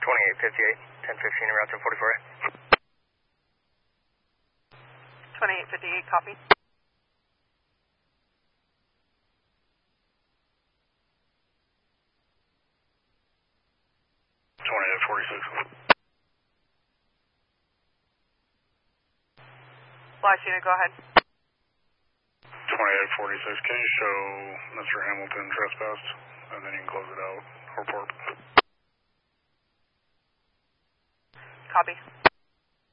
2858, 1015 en route to 44A. 2858, copy. 2846. Flash unit, go ahead. 2846, can you show Mr. Hamilton trespassed? And then you can close it out. Report. Copy.